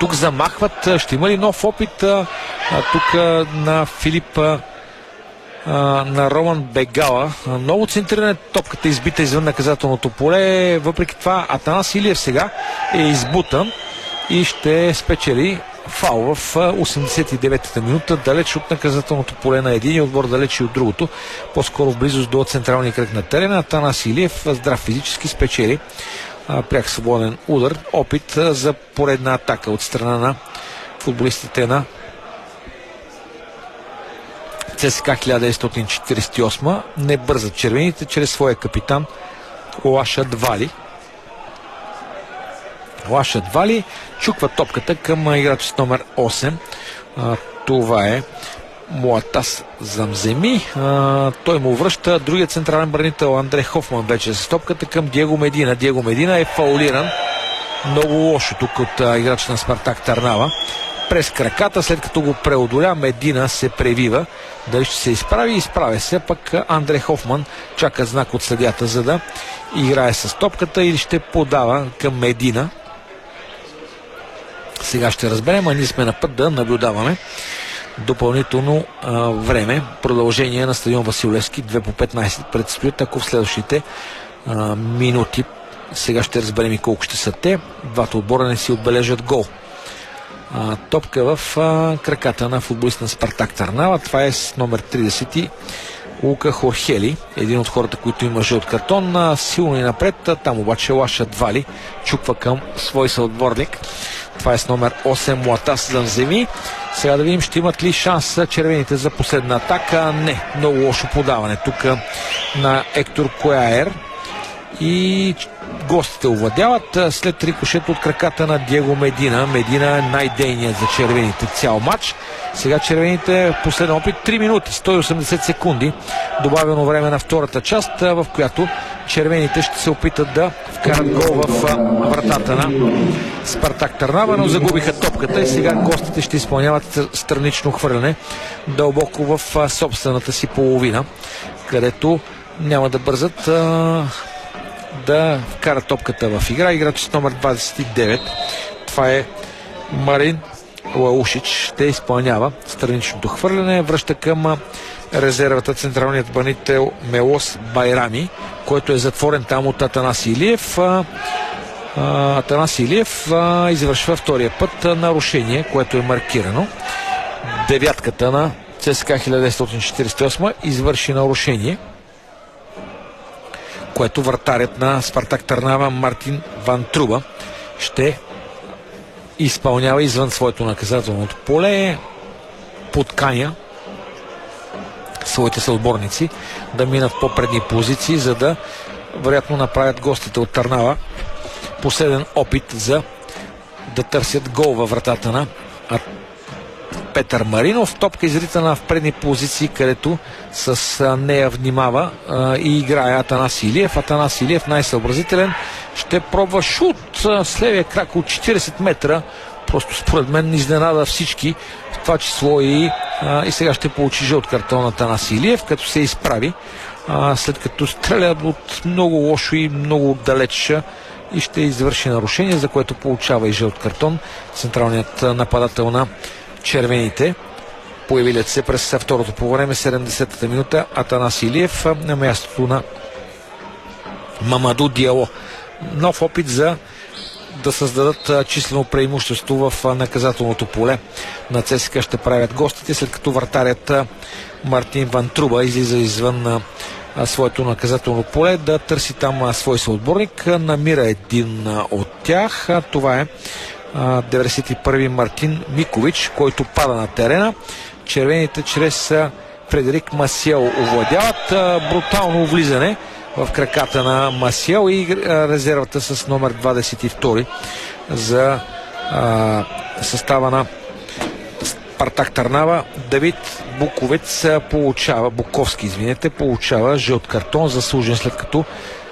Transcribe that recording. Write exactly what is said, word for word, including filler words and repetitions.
тук замахват. Ще има ли нов опит а, тук а, на Филип а, на Роман Бегала? Много центриране, топката е избита извън наказателното поле. Въпреки това Атанас Илиев сега е избутан и ще спечели фаул в осемдесет и деветата минута, далеч от наказателното поле на един отбор, далеч и от другото, по-скоро в близост до централния кръг на терена. Атанас Илиев, здрав физически, спечели а, пряк свободен удар. Опит а, за поредна атака от страна на футболистите на ЦСКА хиляда деветстотин четиридесет и осма. Не бързат червените чрез своя капитан Лаша Двали. Лаша Двали чуква топката към играч с номер осем. А, това е Муатас Замземи. А, той му връща другия централен бранител Андре Хофман вече с топката към Диего Медина. Диего Медина е фаулиран много лошо тук от а, играч на Спартак Търнава. През краката, след като го преодоля, Медина се превива. Дали ще се изправи? Изправя се, пък Андре Хофман чака знак от съдията, за да играе с топката или ще подава към Медина. Сега ще разберем, а ние сме на път да наблюдаваме допълнително а, време. Продължение на стадион Васил Левски, две по петнайсет предстоят, ако в следващите а, минути. Сега ще разберем и колко ще са те. Двата отбора не си отбележат гол. А, топка в а, краката на футболист на Спартак Търнава. Това е с номер трийсет Лука Хорхели, един от хората, които има жълт картон. А, силно и напред, там обаче Лаша Двали чуква към свой съотборник. Това е с номер осем Муатас Замземи. Сега да видим, ще имат ли шанс червените за последна атака. Не, много лошо подаване тук на Ектор Кояер. И гостите овладяват след рикошет от краката на Диего Медина. Медина е най-дейният за червените цял матч. Сега червените последен опит три минути, сто и осемдесет секунди. Добавено време на втората част, в която червените ще се опитат да вкарат гол в вратата на Спартак Търнава, но загубиха топката и сега гостите ще изпълняват странично хвърляне дълбоко в собствената си половина, където няма да бързат а, да вкара топката в игра. Играч с номер двайсет и девет, това е Марин Лаушич, ще изпълнява страничното хвърляне. Връща към резервата централният бранител Мелос Байрами, който е затворен там от Атанас Илиев. Атанас Илиев извършва втория път нарушение, което е маркирано. Девятката на ЦСКА хиляда деветстотин четирийсет и осма извърши нарушение, което вратарят на Спартак Търнава Мартин Ван Труба ще изпълнява извън своето наказателното поле. Подканя своите съотборници да минат по предни позиции, за да вероятно направят гостите от Търнава последен опит за да търсят гол във вратата на Петър Маринов. Топка изритана в предни позиции, където с нея внимава а, и играе Атанас Илиев. Атанас Илиев, най-съобразителен, ще пробва шут с левия крак от четирийсет метра. Просто според мен изненада всички, в това число и, а, и сега ще получи жълт картон Атанас Илиев, като се изправи, а, след като стреля от много лошо и много далеч и ще извърши нарушение, за което получава и жълт картон централният нападател на червените. Появилят се през второто по време, седемдесетата минута, Атанас Илиев на мястото на Мамаду Диало. Нов опит за да създадат числено преимущество в наказателното поле на ЦСКА ще правят гостите, след като вратарят Мартин Ван Труба излиза извън своето наказателно поле да търси там свой съотборник. Намира един от тях. Това е деветдесет и първи Мартин Микович, който пада на терена. Червените чрез Фредерик Масиел овладяват. Брутално влизане в краката на Масиел и резервата с номер двадесет и втори за а, състава на Спартак Търнава. Давид Буковец получава, Буковски, извинете, получава жълт картон, заслужен, след като